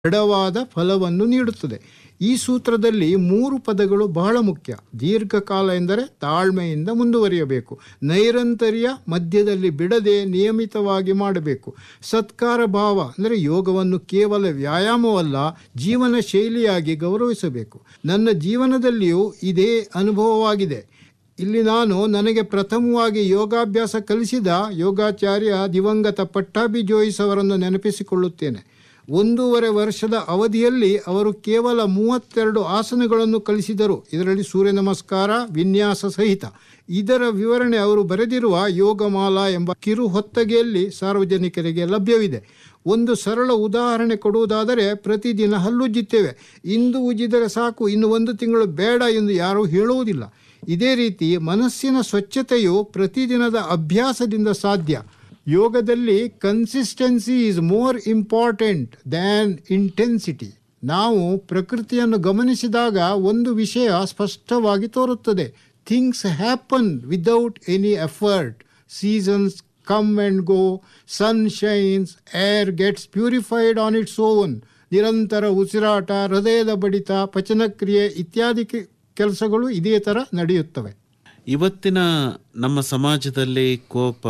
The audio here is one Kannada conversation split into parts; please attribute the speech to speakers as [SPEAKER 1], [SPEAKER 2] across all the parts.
[SPEAKER 1] ದೃಢವಾದ ಫಲವನ್ನು ನೀಡುತ್ತದೆ. ಈ ಸೂತ್ರದಲ್ಲಿ 3 ಪದಗಳು ಬಹಳ ಮುಖ್ಯ. ದೀರ್ಘಕಾಲ ಎಂದರೆ ತಾಳ್ಮೆಯಿಂದ ಮುಂದುವರಿಯಬೇಕು. ನೈರಂತರ್ಯ ಮಧ್ಯದಲ್ಲಿ ಬಿಡದೆ ನಿಯಮಿತವಾಗಿ ಮಾಡಬೇಕು. ಸತ್ಕಾರ ಭಾವ ಅಂದರೆ ಯೋಗವನ್ನು ಕೇವಲ ವ್ಯಾಯಾಮವಲ್ಲ, ಜೀವನ ಶೈಲಿಯಾಗಿ ಗೌರವಿಸಬೇಕು. ನನ್ನ ಜೀವನದಲ್ಲಿಯೂ ಇದೇ ಅನುಭವವಾಗಿದೆ. ಇಲ್ಲಿ ನಾನು ನನಗೆ ಪ್ರಥಮವಾಗಿ ಯೋಗಾಭ್ಯಾಸ ಕಲಿಸಿದ ಯೋಗಾಚಾರ್ಯ ದಿವಂಗತ ಪಟ್ಟಾಭಿ ಜೋಯಿಸ್ ಅವರನ್ನು ನೆನಪಿಸಿಕೊಳ್ಳುತ್ತೇನೆ. 1.5 ವರ್ಷದ ಅವಧಿಯಲ್ಲಿ ಅವರು ಕೇವಲ 32 ಆಸನಗಳನ್ನು ಕಲಿಸಿದರು. ಇದರಲ್ಲಿ ಸೂರ್ಯ ನಮಸ್ಕಾರ ವಿನ್ಯಾಸ ಸಹಿತ. ಇದರ ವಿವರಣೆ ಅವರು ಬರೆದಿರುವ ಯೋಗಮಾಲಾ ಎಂಬ ಕಿರು ಹೊತ್ತಗೆಯಲ್ಲಿ ಸಾರ್ವಜನಿಕರಿಗೆ ಲಭ್ಯವಿದೆ. ಒಂದು ಸರಳ ಉದಾಹರಣೆ ಕೊಡುವುದಾದರೆ, ಪ್ರತಿದಿನ ಹಲ್ಲುಜ್ಜುತ್ತೇವೆ. ಇಂದು ಉಜ್ಜಿದರೆ ಸಾಕು, ಇನ್ನು 1 ತಿಂಗಳು ಬೇಡ ಎಂದು ಯಾರೂ ಹೇಳುವುದಿಲ್ಲ. ಇದೇ ರೀತಿ ಮನಸ್ಸಿನ ಸ್ವಚ್ಛತೆಯು ಪ್ರತಿದಿನದ ಅಭ್ಯಾಸದಿಂದ ಸಾಧ್ಯ. ಯೋಗದಲ್ಲಿ consistency is more important than intensity. ನಾವು ಪ್ರಕೃತಿಯನ್ನು ಗಮನಿಸಿದಾಗ ಒಂದು ವಿಷಯ ಸ್ಪಷ್ಟವಾಗಿ ತೋರುತ್ತದೆ. Things happen without any effort. Seasons come and go, sun shines, air gets purified on its own. ನಿರಂತರ ಉಸಿರಾಟ, ಹೃದಯದ ಬಡಿತ, ಪಚನಕ್ರಿಯೆ ಇತ್ಯಾದಿ ಕೆಲಸಗಳು ಇದೇ ಥರ ನಡೆಯುತ್ತವೆ.
[SPEAKER 2] ಇವತ್ತಿನ ನಮ್ಮ ಸಮಾಜದಲ್ಲಿ ಕೋಪ,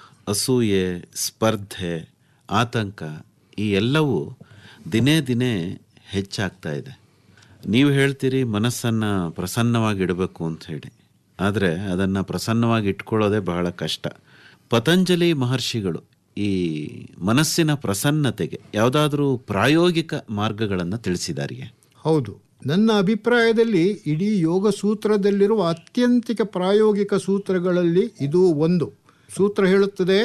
[SPEAKER 2] ಅಸೂಯೆ, ಸ್ಪರ್ಧೆ, ಆತಂಕ ಈ ಎಲ್ಲವೂ ದಿನೇ ದಿನೇ ಹೆಚ್ಚಾಗ್ತಾ ಇದೆ. ನೀವು ಹೇಳ್ತೀರಿ ಮನಸ್ಸನ್ನು ಪ್ರಸನ್ನವಾಗಿಡಬೇಕು ಅಂತ ಹೇಳಿ, ಆದರೆ ಅದನ್ನು ಪ್ರಸನ್ನವಾಗಿ ಇಟ್ಕೊಳ್ಳೋದೇ ಬಹಳ ಕಷ್ಟ. ಪತಂಜಲಿ ಮಹರ್ಷಿಗಳು ಈ ಮನಸ್ಸಿನ ಪ್ರಸನ್ನತೆಗೆ ಯಾವುದಾದ್ರೂ ಪ್ರಾಯೋಗಿಕ ಮಾರ್ಗಗಳನ್ನು ತಿಳಿಸಿದಾರೆಯೇ?
[SPEAKER 1] ಹೌದು, ನನ್ನ ಅಭಿಪ್ರಾಯದಲ್ಲಿ ಇಡೀ ಯೋಗ ಸೂತ್ರದಲ್ಲಿರುವ ಅತ್ಯಂತಿಕ ಪ್ರಾಯೋಗಿಕ ಸೂತ್ರಗಳಲ್ಲಿ ಇದು ಒಂದು. ಸೂತ್ರ ಹೇಳುತ್ತದೆ,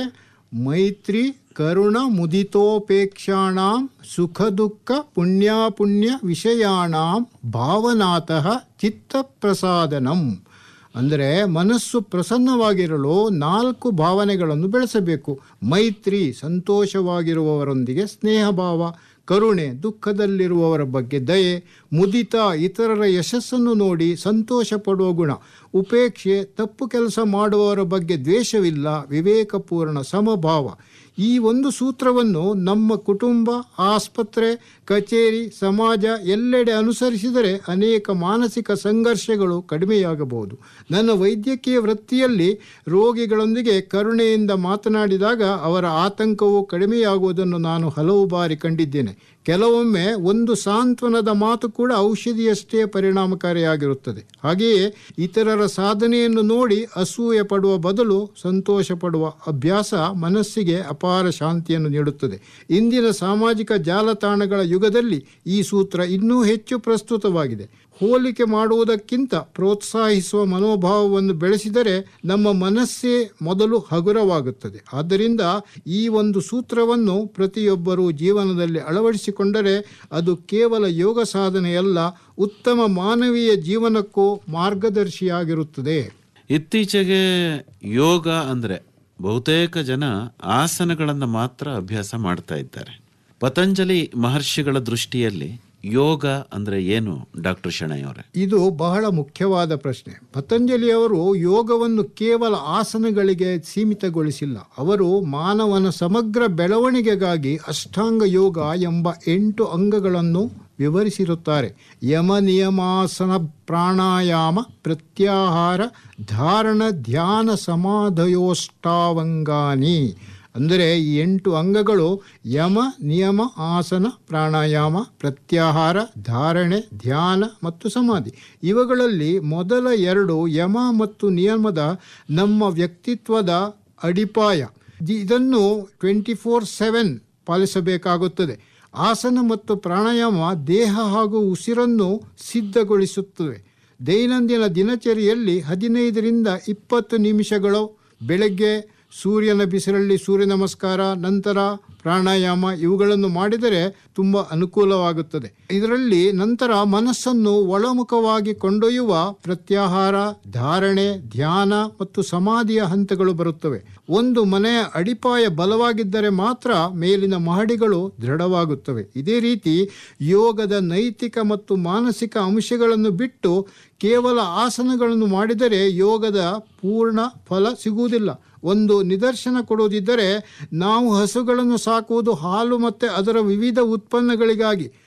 [SPEAKER 1] ಮೈತ್ರಿ ಕರುಣ ಮುದಿತೋಪೇಕ್ಷಾಣಾಂ ಸುಖ ದುಃಖ ಪುಣ್ಯಾಪುಣ್ಯ ವಿಷಯಾಣಾಂ ಭಾವನಾತಃ ಚಿತ್ತ ಪ್ರಸಾದನಂ. ಅಂದರೆ ಮನಸ್ಸು ಪ್ರಸನ್ನವಾಗಿರಲು 4 ಭಾವನೆಗಳನ್ನು ಬೆಳೆಸಬೇಕು. ಮೈತ್ರಿ ಸಂತೋಷವಾಗಿರುವವರೊಂದಿಗೆ ಸ್ನೇಹ ಭಾವ, ಕರುಣೆ ದುಃಖದಲ್ಲಿರುವವರ ಬಗ್ಗೆ ದಯೆ, ಮುದಿತ ಇತರರ ಯಶಸ್ಸನ್ನು ನೋಡಿ ಸಂತೋಷ ಪಡುವ ಗುಣ, ಉಪೇಕ್ಷೆ ತಪ್ಪು ಕೆಲಸ ಮಾಡುವವರ ಬಗ್ಗೆ ದ್ವೇಷವಿಲ್ಲ, ವಿವೇಕಪೂರ್ಣ ಸಮಭಾವ. ಈ ಒಂದು ಸೂತ್ರವನ್ನು ನಮ್ಮ ಕುಟುಂಬ, ಆಸ್ಪತ್ರೆ, ಕಚೇರಿ, ಸಮಾಜ ಎಲ್ಲೆಡೆ ಅನುಸರಿಸಿದರೆ ಅನೇಕ ಮಾನಸಿಕ ಸಂಘರ್ಷಗಳು ಕಡಿಮೆಯಾಗಬಹುದು. ನನ್ನ ವೈದ್ಯಕೀಯ ವೃತ್ತಿಯಲ್ಲಿ ರೋಗಿಗಳೊಂದಿಗೆ ಕರುಣೆಯಿಂದ ಮಾತನಾಡಿದಾಗ ಅವರ ಆತಂಕವು ಕಡಿಮೆಯಾಗುವುದನ್ನು ನಾನು ಹಲವು ಬಾರಿ ಕಂಡಿದ್ದೇನೆ. ಕೆಲವೊಮ್ಮೆ ಒಂದು ಸಾಂತ್ವನದ ಮಾತು ಕೂಡ ಔಷಧಿಯಷ್ಟೇ ಪರಿಣಾಮಕಾರಿಯಾಗಿರುತ್ತದೆ. ಹಾಗೆಯೇ ಇತರರ ಸಾಧನೆಯನ್ನು ನೋಡಿ ಅಸೂಯೆ ಪಡುವ ಬದಲು ಸಂತೋಷ ಪಡುವ ಅಭ್ಯಾಸ ಮನಸ್ಸಿಗೆ ಅಪಾರ ಶಾಂತಿಯನ್ನು ನೀಡುತ್ತದೆ. ಇಂದಿನ ಸಾಮಾಜಿಕ ಜಾಲತಾಣಗಳ ಯುಗದಲ್ಲಿ ಈ ಸೂತ್ರ ಇನ್ನೂ ಹೆಚ್ಚು ಪ್ರಸ್ತುತವಾಗಿದೆ. ಹೋಲಿಕೆ ಮಾಡುವುದಕ್ಕಿಂತ ಪ್ರೋತ್ಸಾಹಿಸುವ ಮನೋಭಾವವನ್ನು ಬೆಳೆಸಿದರೆ ನಮ್ಮ ಮನಸ್ಸೇ ಮೊದಲು ಹಗುರವಾಗುತ್ತದೆ. ಆದ್ದರಿಂದ ಈ ಒಂದು ಸೂತ್ರವನ್ನು ಪ್ರತಿಯೊಬ್ಬರೂ ಜೀವನದಲ್ಲಿ ಅಳವಡಿಸಿಕೊಂಡರೆ ಅದು ಕೇವಲ ಯೋಗ ಸಾಧನೆಯಲ್ಲ, ಉತ್ತಮ ಮಾನವೀಯ ಜೀವನಕ್ಕೂ ಮಾರ್ಗದರ್ಶಿಯಾಗಿರುತ್ತದೆ.
[SPEAKER 2] ಇತ್ತೀಚೆಗೆ ಯೋಗ ಅಂದರೆ ಬಹುತೇಕ ಜನ ಆಸನಗಳನ್ನು ಮಾತ್ರ ಅಭ್ಯಾಸ ಮಾಡ್ತಾ ಇದ್ದಾರೆ. ಪತಂಜಲಿ ಮಹರ್ಷಿಗಳ ದೃಷ್ಟಿಯಲ್ಲಿ ಯೋಗ ಅಂದರೆ ಏನು ಡಾಕ್ಟರ್ ಶೆಣೈ ಅವರೇ?
[SPEAKER 1] ಇದು ಬಹಳ ಮುಖ್ಯವಾದ ಪ್ರಶ್ನೆ. ಪತಂಜಲಿಯವರು ಯೋಗವನ್ನು ಕೇವಲ ಆಸನಗಳಿಗೆ ಸೀಮಿತಗೊಳಿಸಿಲ್ಲ. ಅವರು ಮಾನವನ ಸಮಗ್ರ ಬೆಳವಣಿಗೆಗಾಗಿ ಅಷ್ಟಾಂಗ ಯೋಗ ಎಂಬ 8 ಅಂಗಗಳನ್ನು ವಿವರಿಸಿರುತ್ತಾರೆ. ಯಮ ನಿಯಮಾಸನ ಪ್ರಾಣಾಯಾಮ ಪ್ರತ್ಯಾಹಾರ ಧಾರಣ ಧ್ಯಾನ ಸಮಾಧಯೋಷ್ಟಾವಂಗಾನಿ. ಅಂದರೆ ಈ 8 ಅಂಗಗಳು ಯಮ, ನಿಯಮ, ಆಸನ, ಪ್ರಾಣಾಯಾಮ, ಪ್ರತ್ಯಾಹಾರ, ಧಾರಣೆ, ಧ್ಯಾನ ಮತ್ತು ಸಮಾಧಿ. ಇವುಗಳಲ್ಲಿ ಮೊದಲ 2 ಯಮ ಮತ್ತು ನಿಯಮದ ನಮ್ಮ ವ್ಯಕ್ತಿತ್ವದ ಅಡಿಪಾಯ. ಇದನ್ನು 24/7 ಪಾಲಿಸಬೇಕಾಗುತ್ತದೆ. ಆಸನ ಮತ್ತು ಪ್ರಾಣಾಯಾಮ ದೇಹ ಹಾಗೂ ಉಸಿರನ್ನು ಸಿದ್ಧಗೊಳಿಸುತ್ತವೆ. ದೈನಂದಿನ ದಿನಚರಿಯಲ್ಲಿ 15ರಿಂದ 20 ನಿಮಿಷಗಳು ಬೆಳಗ್ಗೆ ಸೂರ್ಯನ ಬಿಸಿಲಲ್ಲಿ ಸೂರ್ಯ ನಮಸ್ಕಾರ, ನಂತರ ಪ್ರಾಣಾಯಾಮ ಇವುಗಳನ್ನು ಮಾಡಿದರೆ ತುಂಬ ಅನುಕೂಲವಾಗುತ್ತದೆ. ಇದರಲ್ಲಿ ನಂತರ ಮನಸ್ಸನ್ನು ಒಳಮುಖವಾಗಿ ಕೊಂಡೊಯ್ಯುವ ಪ್ರತ್ಯಾಹಾರ, ಧಾರಣೆ, ಧ್ಯಾನ ಮತ್ತು ಸಮಾಧಿಯ ಹಂತಗಳು ಬರುತ್ತವೆ. ಒಂದು ಮನೆಯ ಅಡಿಪಾಯ ಬಲವಾಗಿದ್ದರೆ ಮಾತ್ರ ಮೇಲಿನ ಮಹಡಿಗಳು ದೃಢವಾಗುತ್ತವೆ. ಇದೇ ರೀತಿ ಯೋಗದ ನೈತಿಕ ಮತ್ತು ಮಾನಸಿಕ ಅಂಶಗಳನ್ನು ಬಿಟ್ಟು ಕೇವಲ ಆಸನಗಳನ್ನು ಮಾಡಿದರೆ ಯೋಗದ ಪೂರ್ಣ ಫಲ ಸಿಗುವುದಿಲ್ಲ. ಒಂದು ನಿದರ್ಶನ ಕೊಡುವುದಿದ್ದರೆ, ನಾವು ಹಸುಗಳನ್ನು ಸಾಕುವುದು ಹಾಲು ಮತ್ತು ಅದರ ವಿವಿಧ ಉತ್ಪನ್ನಗಳಿಗಾಗಿ.